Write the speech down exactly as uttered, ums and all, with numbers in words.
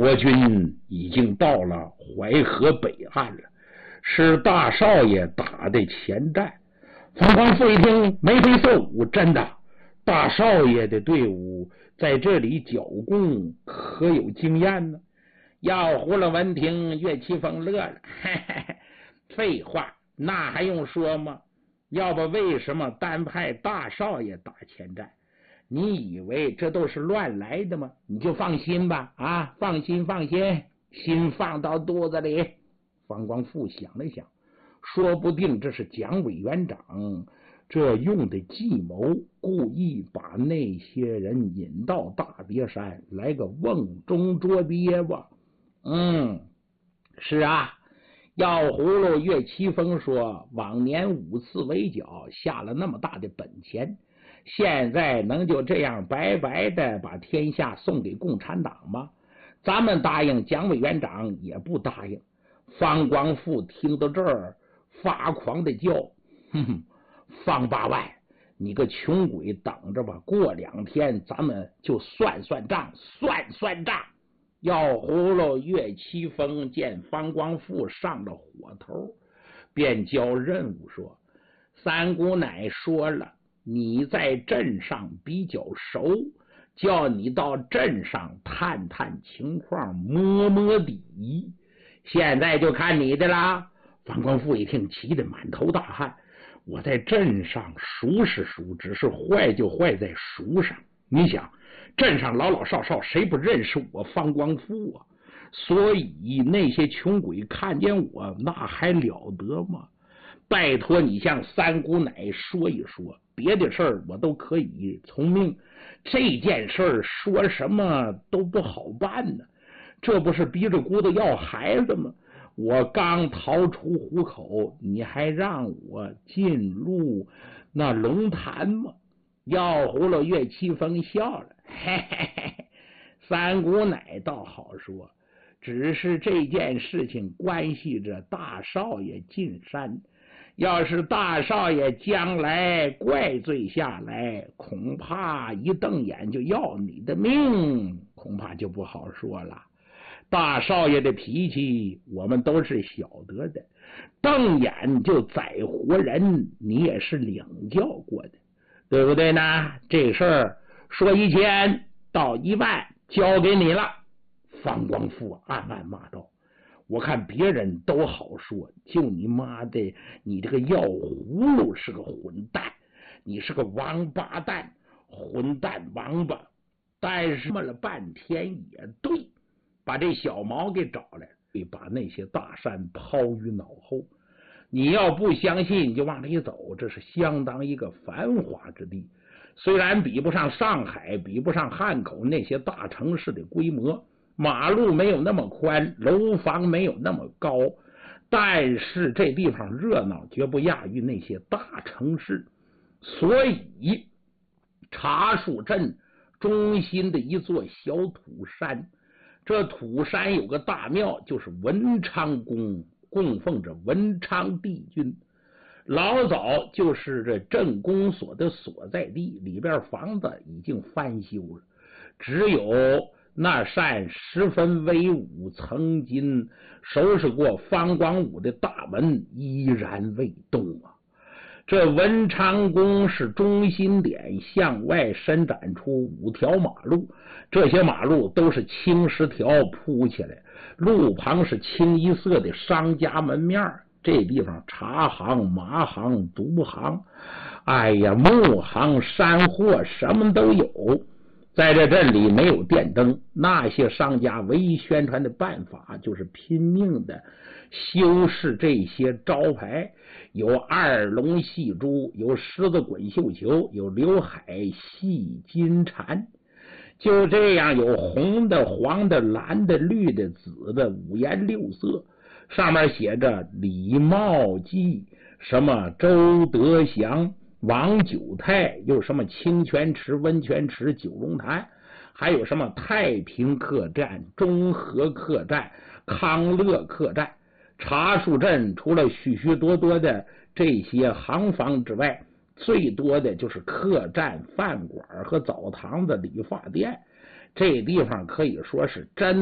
国军已经到了淮河北岸了，是大少爷打的前站。方光复一听，眉飞色舞，真的，大少爷的队伍在这里剿共，可有经验呢？药葫芦闻听，岳奇峰乐了，嘿嘿嘿，废话，那还用说吗？要不为什么单派大少爷打前站？你以为这都是乱来的吗？你就放心吧，啊，放心放心，心放到肚子里。方光复想了想，说不定这是蒋委员长这用的计谋，故意把那些人引到大别山，来个瓮中捉鳖吧。嗯，是啊，药葫芦岳奇峰说，往年五次围剿下了那么大的本钱，现在能就这样白白的把天下送给共产党吗？咱们答应，蒋委员长也不答应。方光复听到这儿发狂的叫，哼哼，方八万，你个穷鬼，等着吧，过两天咱们就算算账，算算账。药葫芦岳奇峰见方光复上了火头，便交任务说，三姑奶说了，你在镇上比较熟，叫你到镇上探探情况，摸摸底，现在就看你的啦。方光复一听，气得满头大汗，我在镇上熟是熟，只是坏就坏在熟上。你想，镇上老老少少谁不认识我方光复啊？所以那些穷鬼看见我，那还了得吗？拜托你向三姑奶说一说，别的事儿我都可以从命，这件事儿说什么都不好办呢。这不是逼着姑子要孩子吗？我刚逃出虎口，你还让我进入那龙潭吗？药葫芦岳奇峰笑了，嘿嘿嘿，三姑奶倒好说，只是这件事情关系着大少爷进山，要是大少爷将来怪罪下来，恐怕一瞪眼就要你的命，恐怕就不好说了。大少爷的脾气我们都是晓得的，瞪眼就宰活人，你也是领教过的，对不对呢？这事儿说一千到一万交给你了。方光复暗暗骂道，我看别人都好说，就你妈的，你这个药葫芦是个混蛋，你是个王八蛋，混蛋王八。但是问了半天也对，把这小毛给找来，把那些大山抛于脑后。你要不相信，你就往这一走，这是相当一个繁华之地，虽然比不上上海，比不上汉口那些大城市的规模，马路没有那么宽，楼房没有那么高，但是这地方热闹绝不亚于那些大城市。所以茶树镇中心的一座小土山，这土山有个大庙，就是文昌宫，供奉着文昌帝君。老早就是这镇公所的所在地，里边房子已经翻修了，只有那扇十分威武曾经收拾过方光武的大门依然未动啊。这文昌宫是中心点，向外伸展出五条马路，这些马路都是青石条铺起来，路旁是清一色的商家门面，这地方茶行、麻行、毒行，哎呀，木行、山货什么都有。在这镇里没有电灯，那些商家唯一宣传的办法就是拼命的修饰这些招牌，有二龙戏珠，有狮子滚绣球，有刘海戏金蝉，就这样有红的、黄的、蓝的、绿的、紫的，五颜六色，上面写着李茂基，什么周德祥、王九泰，又什么清泉池、温泉池、九龙潭，还有什么太平客栈、中和客栈、康乐客栈。茶树镇除了许许多多的这些行坊之外，最多的就是客栈、饭馆和澡堂子、理发店，这地方可以说是真